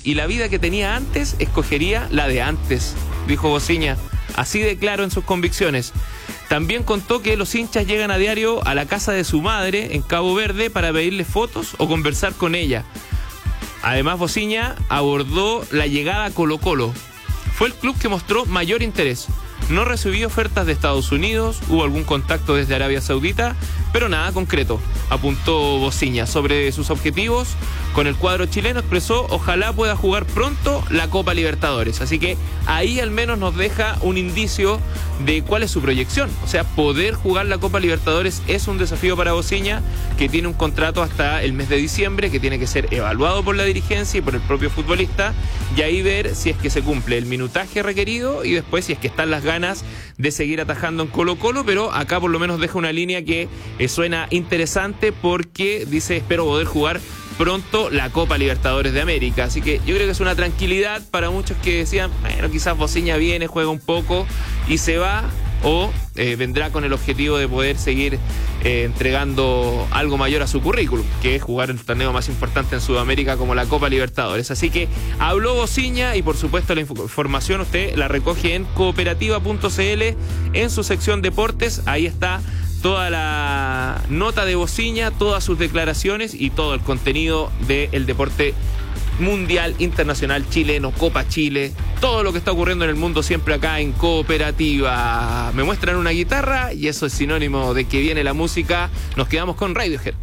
y la vida que tenía antes, escogería la de antes, dijo Bociña, así de claro en sus convicciones. También contó que los hinchas llegan a diario a la casa de su madre en Cabo Verde para pedirle fotos o conversar con ella. Además, Bociña abordó la llegada a Colo-Colo. Fue el club que mostró mayor interés. No recibió ofertas de Estados Unidos, hubo algún contacto desde Arabia Saudita, pero nada concreto, apuntó Bociña. Sobre sus objetivos con el cuadro chileno expresó: ojalá pueda jugar pronto la Copa Libertadores. Así que ahí al menos nos deja un indicio de cuál es su proyección. O sea, poder jugar la Copa Libertadores es un desafío para Bociña, que tiene un contrato hasta el mes de diciembre, que tiene que ser evaluado por la dirigencia y por el propio futbolista, y ahí ver si es que se cumple el minutaje requerido y después si es que están las ganas de seguir atajando en Colo-Colo. Pero acá por lo menos deja una línea que suena interesante, porque dice: espero poder jugar pronto la Copa Libertadores de América. Así que yo creo que es una tranquilidad para muchos que decían, bueno, quizás Bociña viene, juega un poco y se va, o vendrá con el objetivo de poder seguir entregando algo mayor a su currículum, que es jugar el torneo más importante en Sudamérica como la Copa Libertadores. Así que habló Bociña, y por supuesto la información usted la recoge en cooperativa.cl en su sección deportes. Ahí está toda la nota de Bociña, todas sus declaraciones y todo el contenido del deporte mundial, internacional, chileno, Copa Chile, todo lo que está ocurriendo en el mundo siempre acá en Cooperativa. Me muestran una guitarra y eso es sinónimo de que viene la música. Nos quedamos con Radiohead.